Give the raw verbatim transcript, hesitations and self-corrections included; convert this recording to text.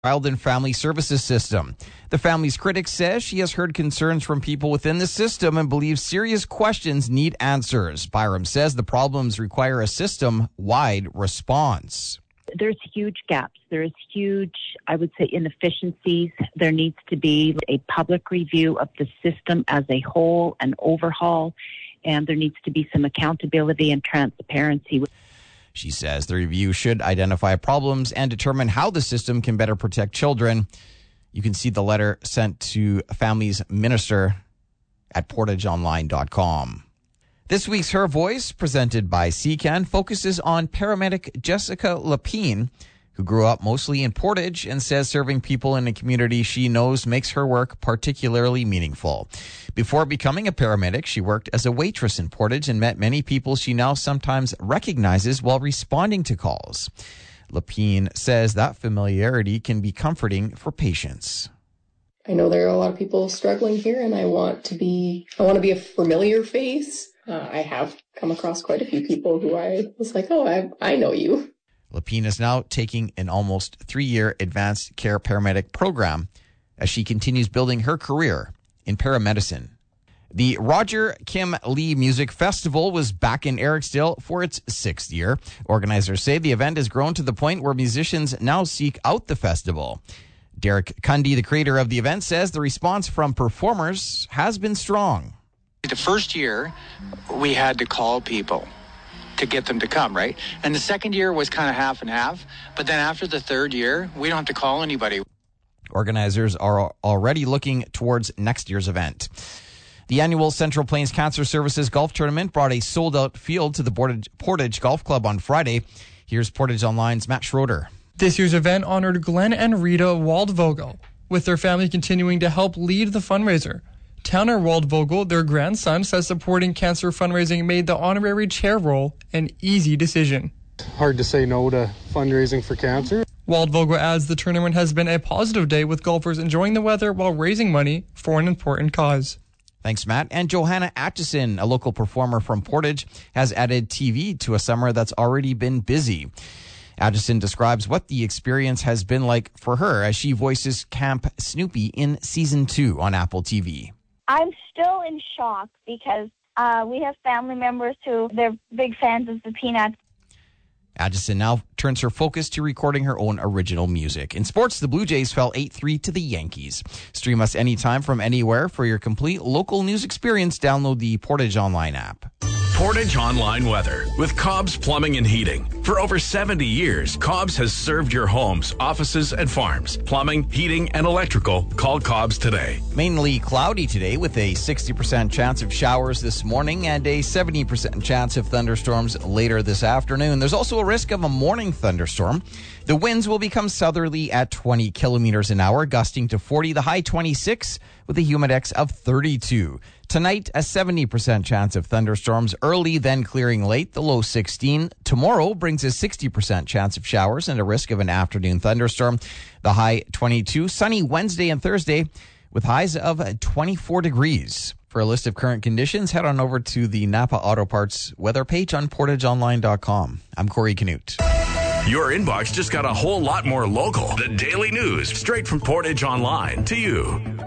Child and Family Services system. The family's critic says she has heard concerns from people within the system and believes serious questions need answers. Byram says the problems require a system-wide response. There's huge gaps. There's huge, I would say, inefficiencies. There needs to be a public review of the system as a whole, an overhaul, and there needs to be some accountability and transparency. She says the review should identify problems and determine how the system can better protect children. You can see the letter sent to Families Minister at portage online dot com. This week's Her Voice, presented by C C A N, focuses on paramedic Jessica Lapine, who grew up mostly in Portage and says serving people in a community she knows makes her work particularly meaningful. Before becoming a paramedic, she worked as a waitress in Portage and met many people she now sometimes recognizes while responding to calls. Lapine says that familiarity can be comforting for patients. I know there are a lot of people struggling here, and I want to be, I want to be a familiar face. Uh, I have come across quite a few people who I was like, oh, I, I know you. Lapine is now taking an almost three-year advanced care paramedic program as she continues building her career in paramedicine. The Roger Kim Lee Music Festival was back in Eriksdale for its sixth year. Organizers say the event has grown to the point where musicians now seek out the festival. Derek Cundy, the creator of the event, says the response from performers has been strong. The first year, we had to call people to get them to come, right? And the second year was kind of half and half. But then after the third year, we don't have to call anybody. Organizers are already looking towards next year's event. The annual Central Plains Cancer Services Golf Tournament brought a sold-out field to the Portage, Portage Golf Club on Friday. Here's Portage Online's Matt Schroeder. This year's event honored Glenn and Rita Waldvogel, with their family continuing to help lead the fundraiser. Towner Waldvogel, their grandson, says supporting cancer fundraising made the honorary chair role an easy decision. Hard to say no to fundraising for cancer. Waldvogel adds the tournament has been a positive day with golfers enjoying the weather while raising money for an important cause. Thanks, Matt. And Johanna Atchison, a local performer from Portage, has added T V to a summer that's already been busy. Atchison describes what the experience has been like for her as she voices Camp Snoopy in season two on Apple T V. I'm still in shock because uh, we have family members who they're big fans of the Peanuts. Atchison now turns her focus to recording her own original music. In sports, the Blue Jays fell eight three to the Yankees. Stream us anytime from anywhere for your complete local news experience. Download the Portage Online app. Portage Online Weather with Cobb's Plumbing and Heating. For over seventy years, Cobb's has served your homes, offices, and farms. Plumbing, heating, and electrical. Call Cobb's today. Mainly cloudy today with a sixty percent chance of showers this morning and a seventy percent chance of thunderstorms later this afternoon. There's also a risk of a morning thunderstorm. The winds will become southerly at twenty kilometers an hour, gusting to forty, the high twenty-six, with a humidex of thirty-two. Tonight, a seventy percent chance of thunderstorms early, then clearing late, the low sixteen. Tomorrow brings a sixty percent chance of showers and a risk of an afternoon thunderstorm, the high twenty-two. Sunny Wednesday and Thursday with highs of twenty-four degrees. For a list of current conditions, head on over to the Napa Auto Parts weather page on portage online dot com. I'm Corey Canute. Your inbox just got a whole lot more local. The daily news straight from Portage Online to you.